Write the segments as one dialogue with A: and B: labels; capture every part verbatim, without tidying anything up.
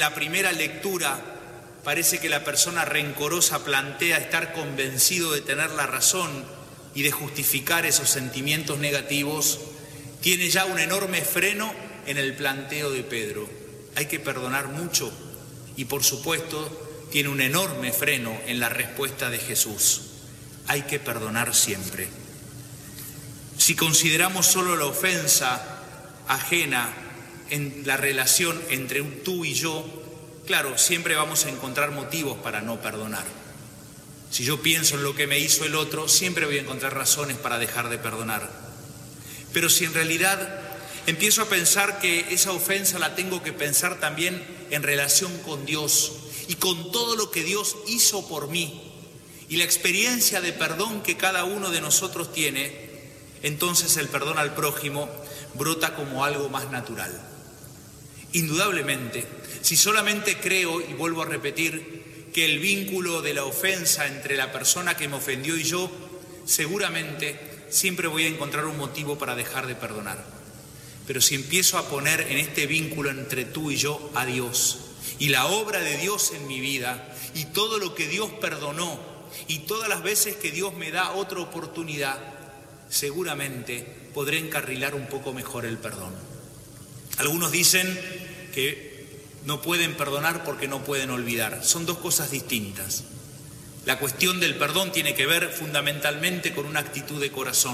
A: La primera lectura parece que la persona rencorosa plantea estar convencido de tener la razón y de justificar esos sentimientos negativos. Tiene ya un enorme freno en el planteo de Pedro. Hay que perdonar mucho y, por supuesto, tiene un enorme freno en la respuesta de Jesús. Hay que perdonar siempre. Si consideramos solo la ofensa ajena en la relación entre un tú y yo, claro, siempre vamos a encontrar motivos para no perdonar. Si yo pienso en lo que me hizo el otro, siempre voy a encontrar razones para dejar de perdonar. Pero si en realidad empiezo a pensar que esa ofensa la tengo que pensar también en relación con Dios y con todo lo que Dios hizo por mí y la experiencia de perdón que cada uno de nosotros tiene, entonces el perdón al prójimo brota como algo más natural. Indudablemente, si solamente creo, y vuelvo a repetir, que el vínculo de la ofensa entre la persona que me ofendió y yo, seguramente siempre voy a encontrar un motivo para dejar de perdonar. Pero si empiezo a poner en este vínculo entre tú y yo a Dios, y la obra de Dios en mi vida, y todo lo que Dios perdonó, y todas las veces que Dios me da otra oportunidad, seguramente podré encarrilar un poco mejor el perdón. Algunos dicen que no pueden perdonar porque no pueden olvidar. Son dos cosas distintas. La cuestión del perdón tiene que ver fundamentalmente con una actitud de corazón.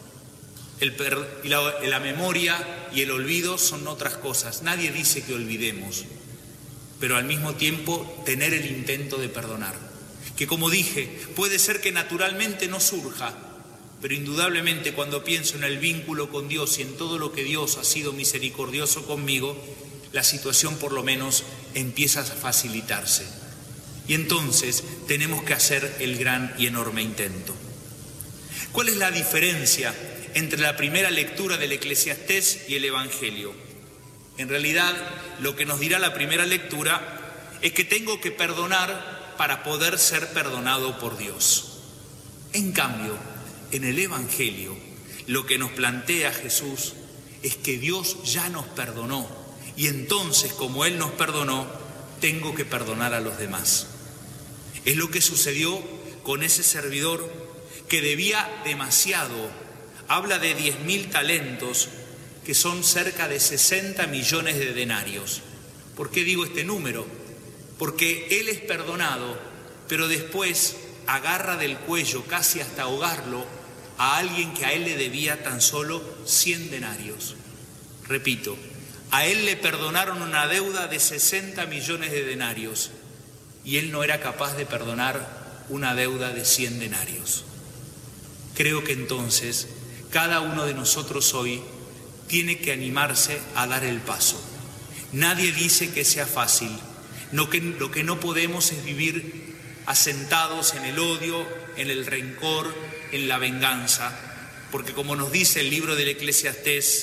A: El per- la, la memoria y el olvido son otras cosas. Nadie dice que olvidemos, pero al mismo tiempo tener el intento de perdonar. Que, como dije, puede ser que naturalmente no surja, pero indudablemente cuando pienso en el vínculo con Dios y en todo lo que Dios ha sido misericordioso conmigo, la situación por lo menos empieza a facilitarse. Y entonces tenemos que hacer el gran y enorme intento. ¿Cuál es la diferencia entre la primera lectura del Eclesiastés y el Evangelio? En realidad, lo que nos dirá la primera lectura es que tengo que perdonar para poder ser perdonado por Dios. En cambio, en el Evangelio, lo que nos plantea Jesús es que Dios ya nos perdonó y entonces, como Él nos perdonó, tengo que perdonar a los demás. Es lo que sucedió con ese servidor que debía demasiado. Habla de diez mil talentos, que son cerca de sesenta millones de denarios. ¿Por qué digo este número? Porque él es perdonado, pero después agarra del cuello, casi hasta ahogarlo, a alguien que a él le debía tan solo cien denarios. Repito, a él le perdonaron una deuda de sesenta millones de denarios y él no era capaz de perdonar una deuda de cien denarios. Creo que entonces cada uno de nosotros hoy tiene que animarse a dar el paso. Nadie dice que sea fácil. Lo que, lo que no podemos es vivir asentados en el odio, en el rencor, en la venganza, porque como nos dice el libro del Eclesiastés,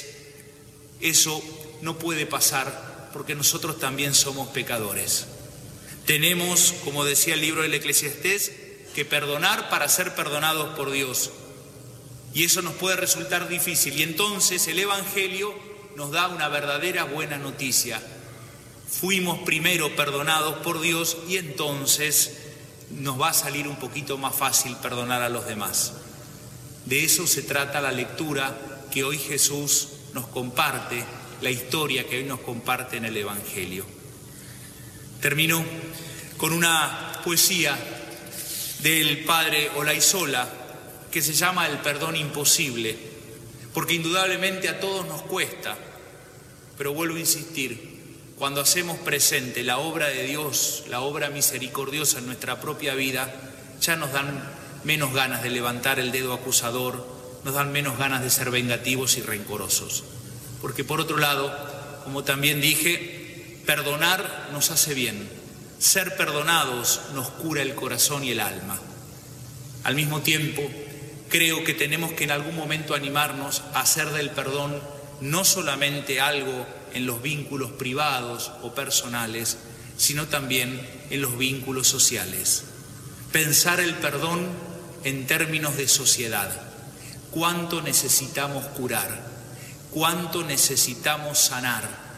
A: eso no puede pasar porque nosotros también somos pecadores. Tenemos, como decía el libro del Eclesiastés, que perdonar para ser perdonados por Dios. Y eso nos puede resultar difícil. Y entonces el Evangelio nos da una verdadera buena noticia. Fuimos primero perdonados por Dios y entonces nos va a salir un poquito más fácil perdonar a los demás. De eso se trata la lectura que hoy Jesús nos comparte, la historia que hoy nos comparte en el Evangelio. Termino con una poesía del padre Olaizola que se llama El perdón imposible, porque indudablemente a todos nos cuesta, pero vuelvo a insistir, cuando hacemos presente la obra de Dios, la obra misericordiosa en nuestra propia vida, ya nos dan menos ganas de levantar el dedo acusador, nos dan menos ganas de ser vengativos y rencorosos. Porque por otro lado, como también dije, perdonar nos hace bien. Ser perdonados nos cura el corazón y el alma. Al mismo tiempo, creo que tenemos que en algún momento animarnos a hacer del perdón no solamente algo en los vínculos privados o personales, sino también en los vínculos sociales. Pensar el perdón en términos de sociedad. ¿Cuánto necesitamos curar? ¿Cuánto necesitamos sanar?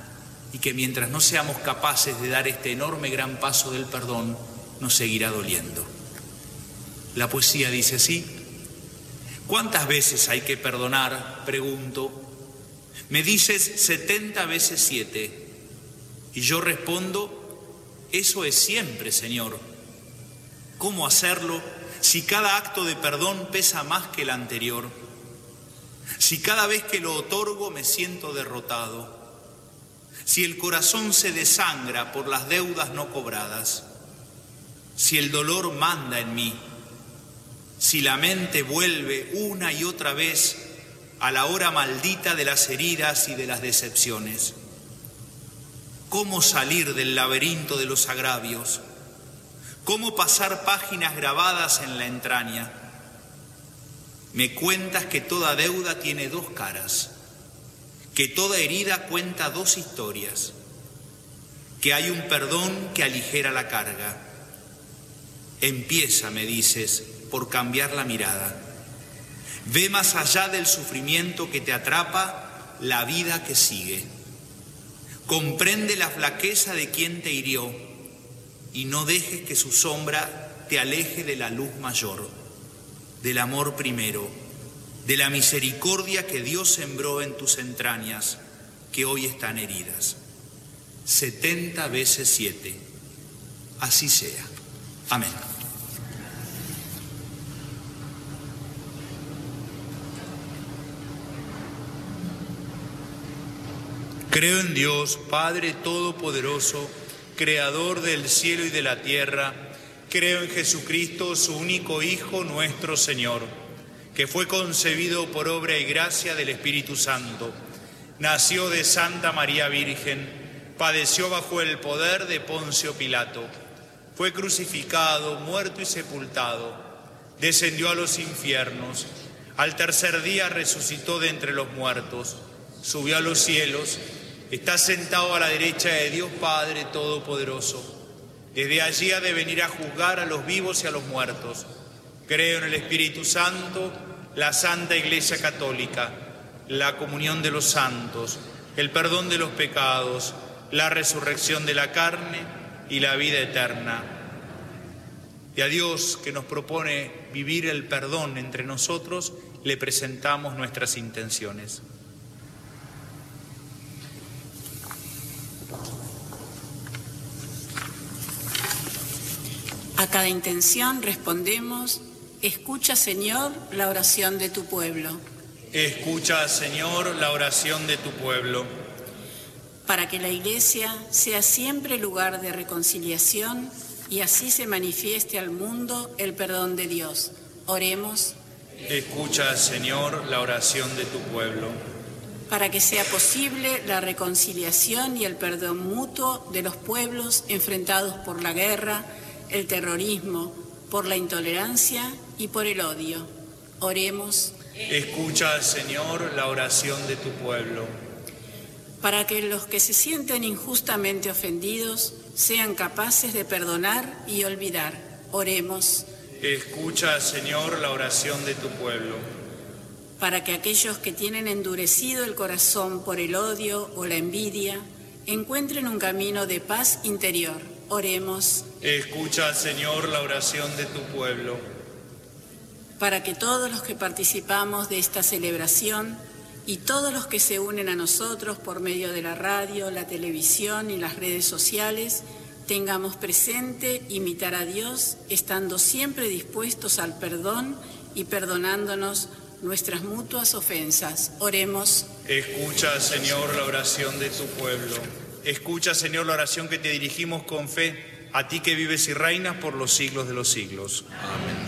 A: y que mientras no seamos capaces de dar este enorme gran paso del perdón, nos seguirá doliendo. La poesía dice así: ¿cuántas veces hay que perdonar?, pregunto. Me dices setenta veces siete. Y yo respondo: eso es siempre, Señor. ¿Cómo hacerlo si cada acto de perdón pesa más que el anterior? Si cada vez que lo otorgo me siento derrotado. Si el corazón se desangra por las deudas no cobradas. Si el dolor manda en mí. Si la mente vuelve una y otra vez a la hora maldita de las heridas y de las decepciones. ¿Cómo salir del laberinto de los agravios? ¿Cómo pasar páginas grabadas en la entraña? Me cuentas que toda deuda tiene dos caras, que toda herida cuenta dos historias, que hay un perdón que aligera la carga. Empieza, me dices, por cambiar la mirada. Ve más allá del sufrimiento que te atrapa la vida que sigue. Comprende la flaqueza de quien te hirió y no dejes que su sombra te aleje de la luz mayor, del amor primero, de la misericordia que Dios sembró en tus entrañas, que hoy están heridas. Setenta veces siete. Así sea. Amén. Creo en Dios, Padre Todopoderoso, Creador del cielo y de la tierra. Creo en Jesucristo, su único Hijo, nuestro Señor, que fue concebido por obra y gracia del Espíritu Santo. Nació de Santa María Virgen, padeció bajo el poder de Poncio Pilato, fue crucificado, muerto y sepultado, descendió a los infiernos, al tercer día resucitó de entre los muertos, subió a los cielos, está sentado a la derecha de Dios Padre Todopoderoso. Desde allí ha de venir a juzgar a los vivos y a los muertos. Creo en el Espíritu Santo, la Santa Iglesia Católica, la comunión de los santos, el perdón de los pecados, la resurrección de la carne y la vida eterna. Y a Dios, que nos propone vivir el perdón entre nosotros, le presentamos nuestras intenciones.
B: A cada intención respondemos: escucha, Señor, la oración de tu pueblo.
A: Escucha, Señor, la oración de tu pueblo.
B: Para que la Iglesia sea siempre lugar de reconciliación y así se manifieste al mundo el perdón de Dios. Oremos.
A: Escucha, Señor, la oración de tu pueblo.
B: Para que sea posible la reconciliación y el perdón mutuo de los pueblos enfrentados por la guerra, el terrorismo, por la intolerancia y por el odio. Oremos.
A: Escucha, Señor, la oración de tu pueblo.
B: Para que los que se sienten injustamente ofendidos sean capaces de perdonar y olvidar. Oremos.
A: Escucha, Señor, la oración de tu pueblo.
B: Para que aquellos que tienen endurecido el corazón por el odio o la envidia encuentren un camino de paz interior. Oremos.
A: Escucha, Señor, la oración de tu pueblo.
B: Para que todos los que participamos de esta celebración y todos los que se unen a nosotros por medio de la radio, la televisión y las redes sociales tengamos presente imitar a Dios, estando siempre dispuestos al perdón y perdonándonos nuestras mutuas ofensas. Oremos.
A: Escucha, Señor, la oración de tu pueblo. Escucha, Señor, la oración que te dirigimos con fe, a ti que vives y reinas por los siglos de los siglos. Amén.